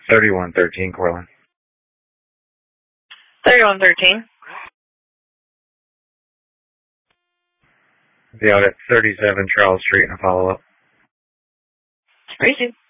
3113 Cortland. 3113. Be out at 37 Charles Street in a follow-up. Receive.